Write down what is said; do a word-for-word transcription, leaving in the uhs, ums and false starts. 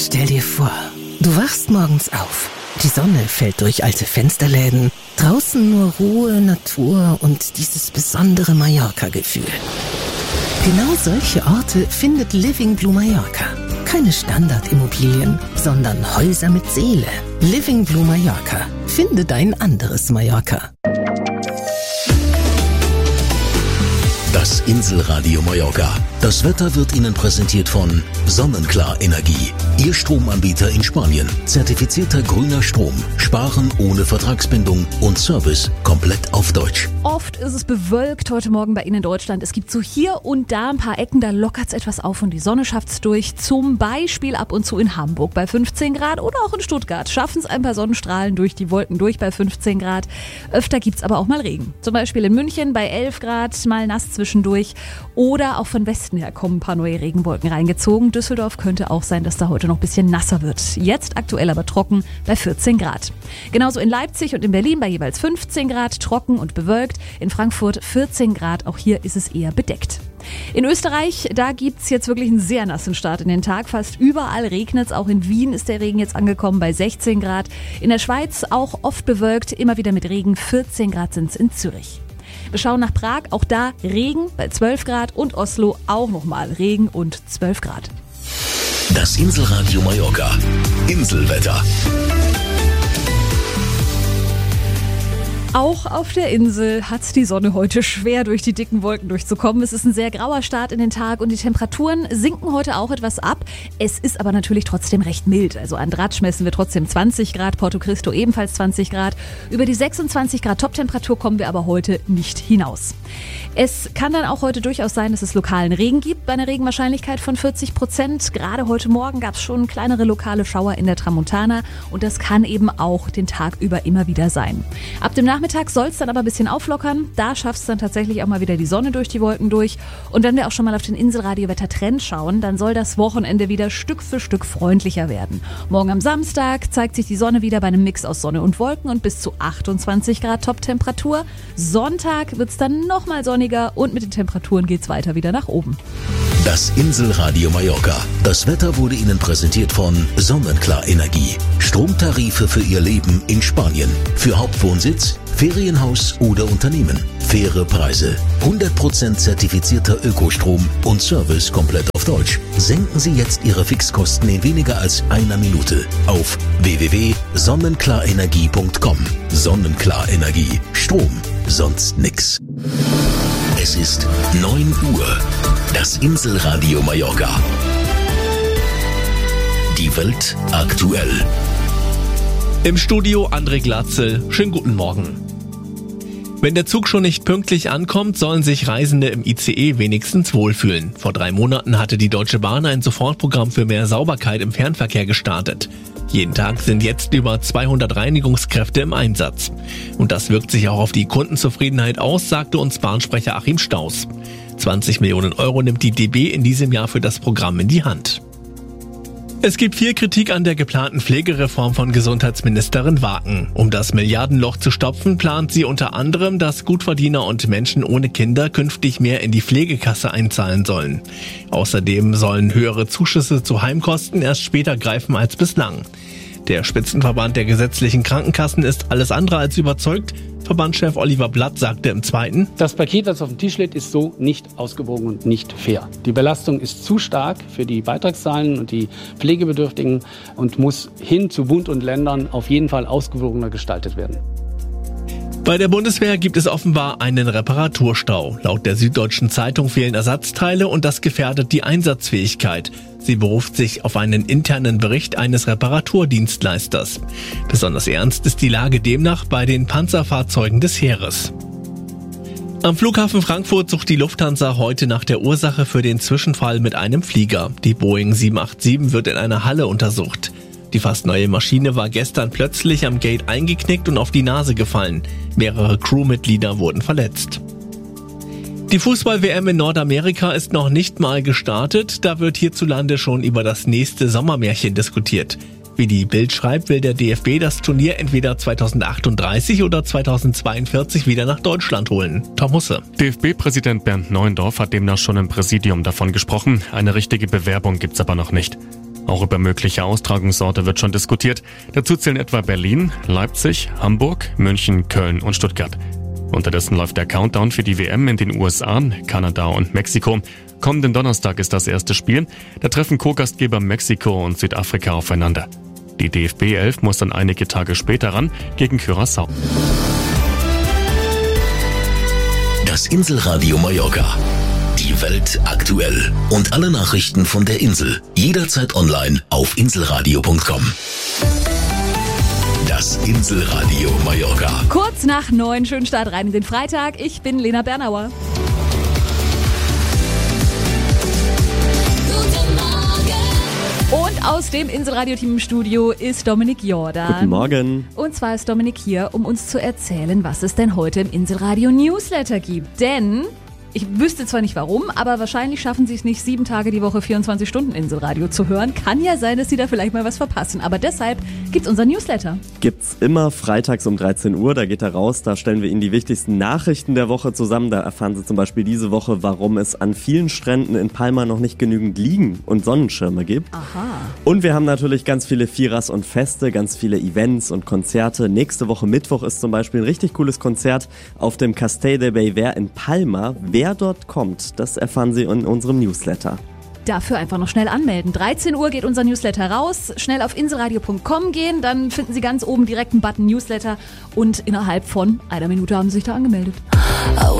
Stell dir vor, du wachst morgens auf. Die Sonne fällt durch alte Fensterläden. Draußen nur Ruhe, Natur und dieses besondere Mallorca-Gefühl. Genau solche Orte findet Living Blue Mallorca. Keine Standardimmobilien, sondern Häuser mit Seele. Living Blue Mallorca. Finde dein anderes Mallorca. Das Inselradio Mallorca. Das Wetter wird Ihnen präsentiert von Sonnenklar Energie. Ihr Stromanbieter in Spanien. Zertifizierter grüner Strom. Sparen ohne Vertragsbindung und Service komplett auf Deutsch. Oft ist es bewölkt heute Morgen bei Ihnen in Deutschland. Es gibt so hier und da ein paar Ecken, da lockert es etwas auf und die Sonne schafft es durch. Zum Beispiel ab und zu in Hamburg bei fünfzehn Grad oder auch in Stuttgart. Schaffen es ein paar Sonnenstrahlen durch die Wolken durch bei fünfzehn Grad. Öfter gibt es aber auch mal Regen. Zum Beispiel in München bei elf Grad, mal nass zwischendurch. Oder auch von Westen her kommen ein paar neue Regenwolken reingezogen. Düsseldorf könnte auch sein, dass da heute noch ein bisschen nasser wird. Jetzt aktuell aber trocken bei vierzehn Grad. Genauso in Leipzig und in Berlin bei jeweils fünfzehn Grad, trocken und bewölkt. In Frankfurt vierzehn Grad, auch hier ist es eher bedeckt. In Österreich, da gibt's jetzt wirklich einen sehr nassen Start in den Tag. Fast überall regnet's, auch in Wien ist der Regen jetzt angekommen bei sechzehn Grad. In der Schweiz auch oft bewölkt, immer wieder mit Regen, vierzehn Grad sind's in Zürich. Wir schauen nach Prag, auch da Regen bei zwölf Grad und Oslo auch nochmal Regen und zwölf Grad. Das Inselradio Mallorca. Inselwetter. Auch auf der Insel hat die Sonne heute schwer durch die dicken Wolken durchzukommen. Es ist ein sehr grauer Start in den Tag und die Temperaturen sinken heute auch etwas ab. Es ist aber natürlich trotzdem recht mild. Also an Dratsch messen wir trotzdem zwanzig Grad, Porto Cristo ebenfalls zwanzig Grad. Über die sechsundzwanzig Grad Toptemperatur kommen wir aber heute nicht hinaus. Es kann dann auch heute durchaus sein, dass es lokalen Regen gibt, bei einer Regenwahrscheinlichkeit von vierzig Prozent. Gerade heute Morgen gab es schon kleinere lokale Schauer in der Tramontana und das kann eben auch den Tag über immer wieder sein. Ab dem Nachmittag soll es dann aber ein bisschen auflockern. Da schafft es dann tatsächlich auch mal wieder die Sonne durch die Wolken durch. Und wenn wir auch schon mal auf den Inselradio-Wetter-Trend schauen, dann soll das Wochenende wieder Stück für Stück freundlicher werden. Morgen am Samstag zeigt sich die Sonne wieder bei einem Mix aus Sonne und Wolken und bis zu achtundzwanzig Grad Top-Temperatur. Sonntag wird es dann nochmal sonniger und mit den Temperaturen geht es weiter wieder nach oben. Das Inselradio Mallorca. Das Wetter wurde Ihnen präsentiert von Sonnenklar Energie. Stromtarife für Ihr Leben in Spanien. Für Hauptwohnsitz, Ferienhaus oder Unternehmen. Faire Preise. hundert Prozent zertifizierter Ökostrom und Service komplett auf Deutsch. Senken Sie jetzt Ihre Fixkosten in weniger als einer Minute auf w w w punkt sonnenklarenergie punkt com. Sonnenklar Energie. Strom. Sonst nix. Es ist neun Uhr. Das Inselradio Mallorca. Die Welt aktuell. Im Studio André Glatzel. Schönen guten Morgen. Wenn der Zug schon nicht pünktlich ankommt, sollen sich Reisende im I C E wenigstens wohlfühlen. Vor drei Monaten hatte die Deutsche Bahn ein Sofortprogramm für mehr Sauberkeit im Fernverkehr gestartet. Jeden Tag sind jetzt über zweihundert Reinigungskräfte im Einsatz. Und das wirkt sich auch auf die Kundenzufriedenheit aus, sagte uns Bahnsprecher Achim Staus. zwanzig Millionen Euro nimmt die D B in diesem Jahr für das Programm in die Hand. Es gibt viel Kritik an der geplanten Pflegereform von Gesundheitsministerin Waken. Um das Milliardenloch zu stopfen, plant sie unter anderem, dass Gutverdiener und Menschen ohne Kinder künftig mehr in die Pflegekasse einzahlen sollen. Außerdem sollen höhere Zuschüsse zu Heimkosten erst später greifen als bislang. Der Spitzenverband der gesetzlichen Krankenkassen ist alles andere als überzeugt. Verbandschef Oliver Blatt sagte im Zweiten: Das Paket, das auf dem Tisch liegt, ist so nicht ausgewogen und nicht fair. Die Belastung ist zu stark für die Beitragszahlen und die Pflegebedürftigen und muss hin zu Bund und Ländern auf jeden Fall ausgewogener gestaltet werden. Bei der Bundeswehr gibt es offenbar einen Reparaturstau. Laut der Süddeutschen Zeitung fehlen Ersatzteile und das gefährdet die Einsatzfähigkeit. Sie beruft sich auf einen internen Bericht eines Reparaturdienstleisters. Besonders ernst ist die Lage demnach bei den Panzerfahrzeugen des Heeres. Am Flughafen Frankfurt sucht die Lufthansa heute nach der Ursache für den Zwischenfall mit einem Flieger. Die Boeing sieben acht sieben wird in einer Halle untersucht. Die fast neue Maschine war gestern plötzlich am Gate eingeknickt und auf die Nase gefallen. Mehrere Crewmitglieder wurden verletzt. Die Fußball-W M in Nordamerika ist noch nicht mal gestartet. Da wird hierzulande schon über das nächste Sommermärchen diskutiert. Wie die Bild schreibt, will der D F B das Turnier entweder zweitausendachtunddreißig oder zweitausendzweiundvierzig wieder nach Deutschland holen. Tom Husse. D F B-Präsident Bernd Neuendorf hat demnach schon im Präsidium davon gesprochen. Eine richtige Bewerbung gibt's aber noch nicht. Auch über mögliche Austragungsorte wird schon diskutiert. Dazu zählen etwa Berlin, Leipzig, Hamburg, München, Köln und Stuttgart. Unterdessen läuft der Countdown für die W M in den U S A, Kanada und Mexiko. Kommenden Donnerstag ist das erste Spiel. Da treffen Co-Gastgeber Mexiko und Südafrika aufeinander. Die D F B elf muss dann einige Tage später ran gegen Curaçao. Das Inselradio Mallorca. Die Welt aktuell. Und alle Nachrichten von der Insel. Jederzeit online auf inselradio punkt com. Das Inselradio Mallorca. Kurz nach neun, schönen Start rein in den Freitag. Ich bin Lena Bernauer. Und aus dem Inselradio-Team im Studio ist Dominik Jordan. Guten Morgen. Und zwar ist Dominik hier, um uns zu erzählen, was es denn heute im Inselradio-Newsletter gibt. Denn ich wüsste zwar nicht warum, aber wahrscheinlich schaffen sie es nicht, sieben Tage die Woche vierundzwanzig Stunden Inselradio zu hören. Kann ja sein, dass sie da vielleicht mal was verpassen. Aber deshalb gibt's unser Newsletter. Gibt's immer freitags um dreizehn Uhr, da geht er raus. Da stellen wir Ihnen die wichtigsten Nachrichten der Woche zusammen. Da erfahren Sie zum Beispiel diese Woche, warum es an vielen Stränden in Palma noch nicht genügend Liegen und Sonnenschirme gibt. Aha. Und wir haben natürlich ganz viele Firas und Feste, ganz viele Events und Konzerte. Nächste Woche Mittwoch ist zum Beispiel ein richtig cooles Konzert auf dem Castell de Beiver in Palma. Wer dort kommt, das erfahren Sie in unserem Newsletter. Dafür einfach noch schnell anmelden. dreizehn Uhr geht unser Newsletter raus. Schnell auf inselradio punkt com gehen, dann finden Sie ganz oben direkt einen Button Newsletter und innerhalb von einer Minute haben Sie sich da angemeldet. I